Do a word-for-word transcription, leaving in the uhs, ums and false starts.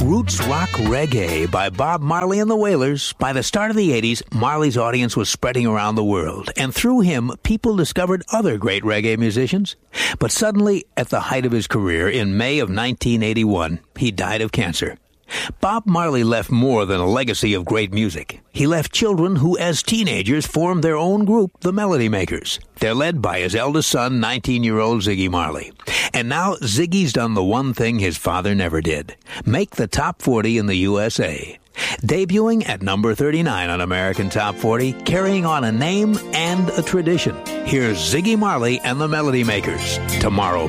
Roots rock reggae by Bob Marley and the Wailers. By the start of the eighties, Marley's audience was spreading around the world, and through him, people discovered other great reggae musicians. But suddenly, at the height of his career, in May of nineteen eighty-one, he died of cancer. Bob Marley left more than a legacy of great music. He left children who, as teenagers, formed their own group, the Melody Makers. They're led by his eldest son, nineteen-year-old Ziggy Marley. And now Ziggy's done the one thing his father never did: make the top forty in the U S A. Debuting at number thirty-nine on American Top forty, carrying on a name and a tradition. Here's Ziggy Marley and the Melody Makers. Tomorrow